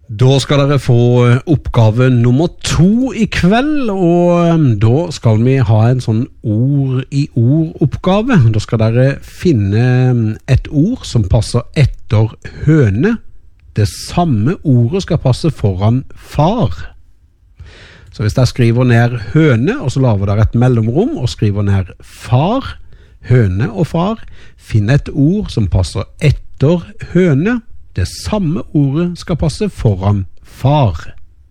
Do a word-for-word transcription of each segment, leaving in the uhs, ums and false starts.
Da skal dere få oppgave nummer to i kveld, og da skal vi ha en sånn ord i ord-oppgave. Da skal dere finne et ord som passer etter høne. Det samme ordet skal passe foran far. Så hvis dere skriver ned høne, og så laver dere et mellomrom og skriver ned far, høne og far, finn et ord som passer etter høne. Det samme ordet skal passe foran far.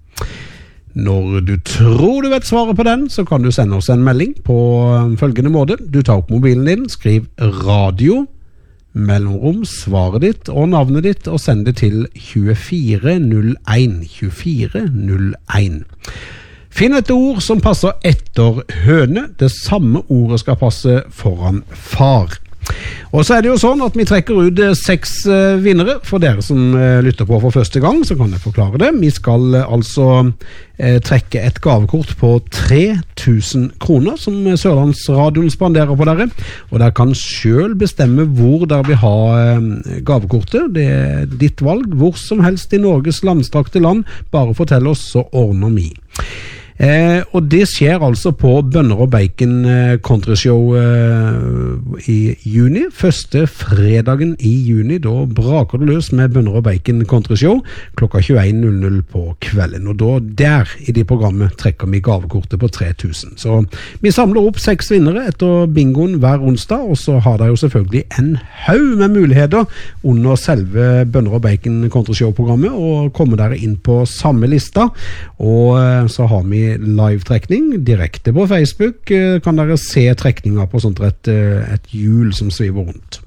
Når du tror du vet svaret på den, så kan du sende oss en melding på følgende måte. Du tar opp mobilen din, skriv radio, mellomrom, svaret ditt og navnet ditt, og send det til tjuefire null en. tjuefire null en. Finn et ord som passer etter høne. Det samme ordet skal passe foran far. Og så er det jo sånn at vi trekker ut seks uh, vinnere. For dere som uh, lytter på for første gang, så kan jeg forklare det. Vi skal uh, altså uh, trekke et gavekort på tre tusen kroner som Sørlandsradioen spanderer på dere. Og dere kan selv bestemme hvor dere vil ha uh, gavekortet. Det er ditt valg, hvor som helst i Norges landstrakte land. Bare fortell oss, så ordner vi. Eh, og det skjer altså på Bønner og Bacon eh, Countryshow eh, i juni. Første fredagen i juni, da braker det løs med Bønner og Bacon Countryshow klokka tjueen null null på kvelden. Og da der i de programmet trekker vi gavekortet på tre tusen. Så vi samler opp seks vinnere etter bingoen hver onsdag, og så har det jo selvfølgelig en haug med muligheter under selve Bønner og Bacon Countryshow-programmet, og kommer dere inn på samme lista. Og eh, så har vi live-trekning direkte på Facebook. Kan dere se trekninger på sånt et, et hjul som sviver rundt.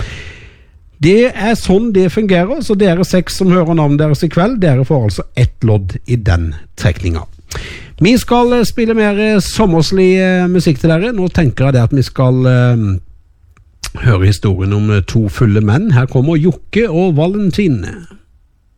Det er sånn det fungerer, så dere seks som hører navnet deres i kveld, dere får altså ett lodd i den trekningen. Vi skal spille mer sommerslig musikk til dere. Nå tenker jeg det at vi skal uh, høre historien om to fulle menn. Her kommer Jokke og Valentine.